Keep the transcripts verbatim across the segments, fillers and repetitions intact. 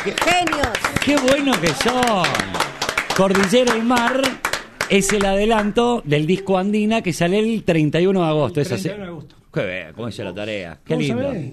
Genios. Qué bueno que son. Cordillera y Mar es el adelanto del disco Andina que sale el treinta y uno de agosto. treinta y uno de agosto. Qué bien, cómo hice la tarea. Qué ¿Cómo lindo. sabés?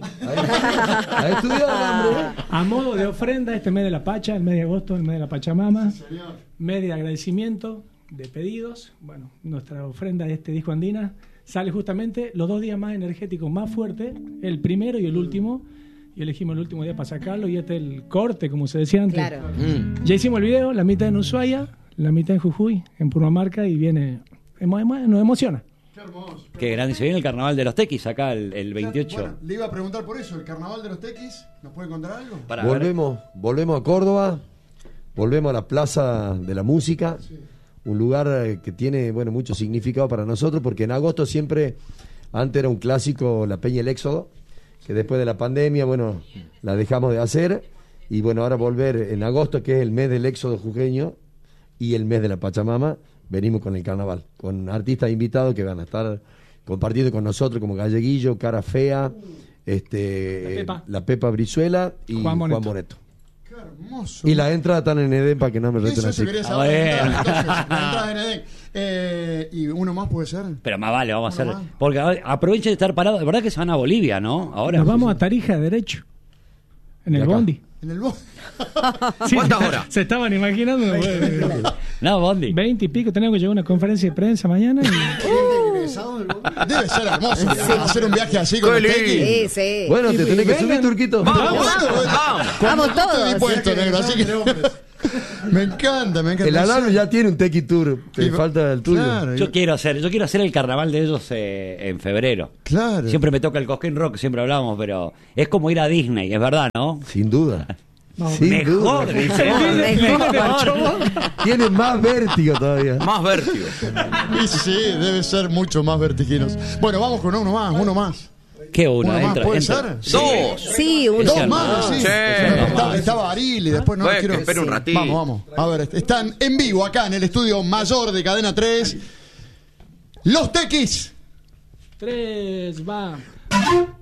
¿Ha estudiado el hombre? A modo de ofrenda, este mes de la Pacha, el mes de agosto, el mes de la Pachamama, mes de agradecimiento, de pedidos. Bueno, nuestra ofrenda de este disco Andina sale justamente los dos días más energéticos, más fuertes, el primero y el último. Y elegimos el último día para sacarlo, y este es el corte, como se decía antes. Claro. Mm. Ya hicimos el video, la mitad en Ushuaia, la mitad en Jujuy, en Purmamarca, y viene, emo- emo- nos emociona. Qué hermoso. Qué grande. Se viene el carnaval de los tequis acá el, el veintiocho. Bueno, le iba a preguntar por eso, el carnaval de los tequis, ¿nos puede contar algo? Para ver. Volvemos, volvemos a Córdoba, volvemos a la Plaza de la Música, un lugar eh, que tiene, bueno, mucho significado para nosotros, porque en agosto siempre, antes era un clásico la Peña El Éxodo, que después de la pandemia, bueno, la dejamos de hacer, y bueno, ahora volver en agosto, que es el mes del éxodo jujeño y el mes de la Pachamama, venimos con el carnaval, con artistas invitados que van a estar compartiendo con nosotros, como Galleguillo, Cara Fea, este, La Pepa. la Pepa Brizuela y Juan Juan Boneto. Boneto. Qué hermoso. Y las entradas están en Edén para que no me reten Eso, así. eso quería Ah, saber. bueno. Entonces, las entradas en Edén. Eh, ¿Y uno más puede ser? Pero más vale, vamos a Uno hacer. más. Porque a- aprovechen de estar parados. De verdad que se van a Bolivia, ¿no? Ahora. Nos vamos a Tarija derecho, en De el acá. bondi. En el bo- Sí, ¿Cuántas horas? Se estaban imaginando. bueno, No, Bondi. Veinte y pico, tenemos que llegar a una conferencia de prensa mañana. Y... ¿Gente egresado del bondi? Debe ser hermoso. Hacer un viaje así con Qué los lindo. tequis. Sí, sí. Bueno, te tenés que subir, Turquito. Vamos, Bueno, vamos, bueno. vamos. Vamos Yo estoy todos. dispuesto, negro, así que me encanta, me encanta. El Adano ya tiene un Tequi Tour, te Y- falta el tuyo. Claro, Yo quiero hacer, yo quiero hacer el carnaval de ellos eh, en febrero. claro. Siempre me toca el Cosquín Rock, siempre hablábamos, pero es como ir a Disney, es verdad, ¿no? Sin duda. Vamos. Sin Mejor, duda. dice. Mejor. Tiene más vértigo todavía. Más vértigo. Y sí, debe ser mucho más vertiginoso. Bueno, vamos con uno más, uno más. ¿Qué uno? ¿Uno más entra, puede entra. ser? Dos. Sí, uno. Dos Ese más, no. sí. Sí. Estaba, estaba Aril y después no Bueno, quiero. que espere un ratito. Vamos, vamos. A ver, están en vivo acá en el estudio mayor de Cadena tres. Los Tequis. Tres, va.